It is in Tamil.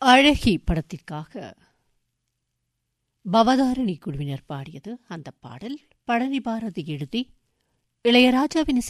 அழகி படத்திற்காக பவதாரணி குழுவினர் பாடியது அந்த பாடல். பழனி பாரதி எழுதி இளையராஜாவின்